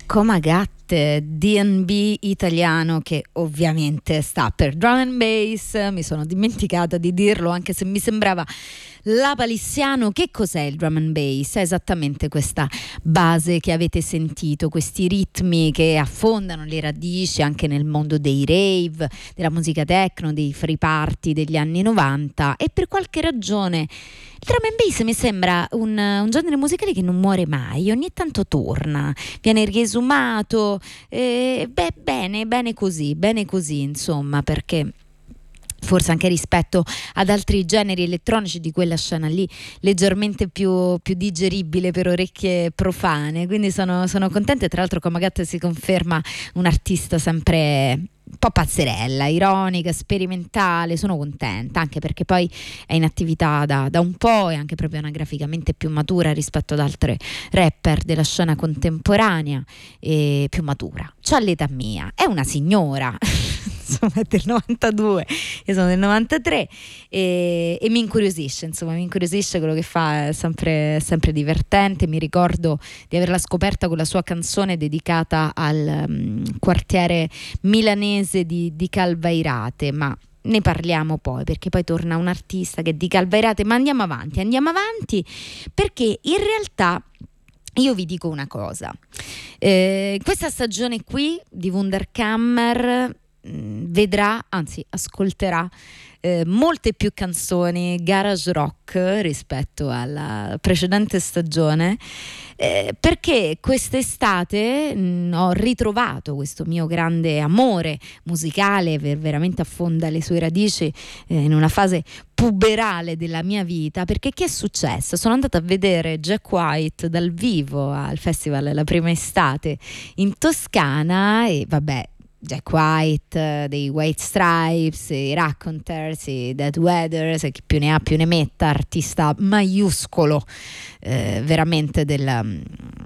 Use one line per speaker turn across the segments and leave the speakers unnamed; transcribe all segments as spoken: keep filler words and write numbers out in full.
Comagatte, D and B italiano, che ovviamente sta per drum and bass. Mi sono dimenticata di dirlo, anche se mi sembrava lapalissiano. Che cos'è il drum and bass? È esattamente questa base che avete sentito, questi ritmi che affondano le radici anche nel mondo dei rave, della musica techno, dei free party degli anni novanta, e per qualche ragione il drum and bass mi sembra un, un genere musicale che non muore mai, ogni tanto torna, viene riesumato, eh, beh, bene, bene così, bene così, insomma, perché forse anche rispetto ad altri generi elettronici di quella scena lì leggermente più, più digeribile per orecchie profane, quindi sono, sono contenta. E tra l'altro Comagatte si conferma un artista sempre un po' pazzerella, ironica, sperimentale. Sono contenta anche perché poi è in attività da, da un po', e anche proprio anagraficamente più matura rispetto ad altre rapper della scena contemporanea, e più matura, c'ha l'età mia, è una signora insomma, è del novantadue, io sono del novantatré, e, e mi incuriosisce, insomma, mi incuriosisce quello che fa, è sempre, sempre divertente. Mi ricordo di averla scoperta con la sua canzone dedicata al um, quartiere milanese di, di Calvairate, ma ne parliamo poi, perché poi torna un artista che è di Calvairate. Ma andiamo avanti, andiamo avanti, perché in realtà io vi dico una cosa, eh, questa stagione qui di Wunderkammer vedrà, anzi ascolterà eh, molte più canzoni garage rock rispetto alla precedente stagione, eh, perché quest'estate mh, ho ritrovato questo mio grande amore musicale, ver- veramente affonda le sue radici eh, in una fase puberale della mia vita. Perché che è successo? Sono andata a vedere Jack White dal vivo al festival la prima estate in Toscana, e vabbè, Jack White, dei White Stripes, i Raconteurs, i Dead Weathers, chi più ne ha più ne metta, artista maiuscolo eh, veramente del,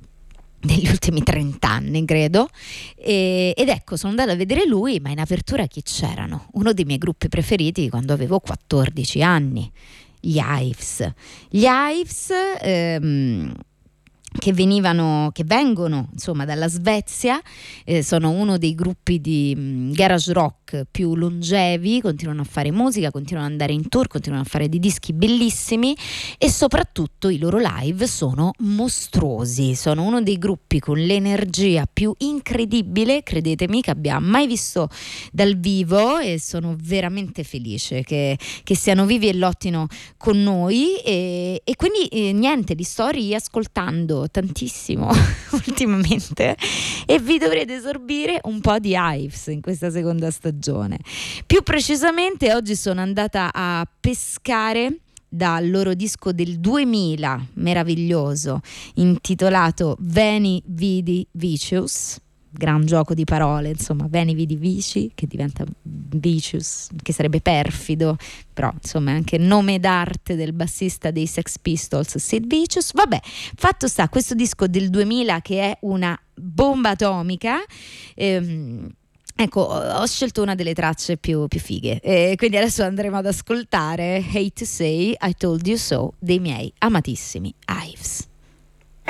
degli ultimi trent'anni, credo. E, ed ecco, sono andata a vedere lui, ma in apertura chi c'erano? Uno dei miei gruppi preferiti quando avevo quattordici anni, gli Hives. Gli Hives ehm, che venivano, che vengono insomma dalla Svezia, eh, sono uno dei gruppi di mh, garage rock più longevi, continuano a fare musica, continuano ad andare in tour, continuano a fare dei dischi bellissimi, e soprattutto i loro live sono mostruosi. Sono uno dei gruppi con l'energia più incredibile, credetemi, che abbia mai visto dal vivo, e sono veramente felice che, che siano vivi e lottino con noi, e, e quindi eh, niente, li sto riascoltando tantissimo ultimamente, e vi dovrete sorbire un po' di Hives in questa seconda stagione. Più precisamente oggi sono andata a pescare dal loro disco del duemila meraviglioso intitolato Veni Vidi Vicious, gran gioco di parole, insomma, Veni Vidi Vici che diventa Vicious, che sarebbe perfido, però insomma è anche nome d'arte del bassista dei Sex Pistols, Sid Vicious. Vabbè, fatto sta, questo disco del duemila che è una bomba atomica. ehm, Ecco, ho scelto una delle tracce più, più fighe, e quindi adesso andremo ad ascoltare Hate to Say I Told You So dei miei amatissimi Hives.